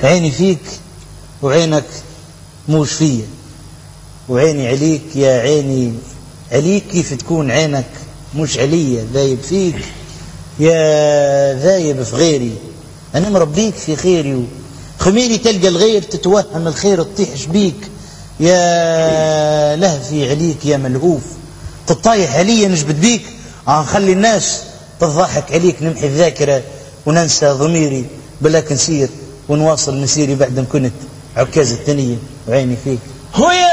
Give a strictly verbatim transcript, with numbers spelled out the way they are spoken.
عيني فيك وعينك موش فيا، وعيني عليك يا عيني عليك، كيف تكون عينك مش عليا؟ ذايب فيك يا ذايب في غيري، أنا مربيك في خيري، خميري تلقى الغير تتوهم الخير تطيحش بيك، يا لهفي عليك يا ملهوف، تطايح عليا نجبد بيك، نخلي الناس تضحك عليك، نمحي الذاكرة وننسى ضميري، بلاك نسير ونواصل مسيري بعد ما كنت عكاز الثانية وعيني فيك. هو يا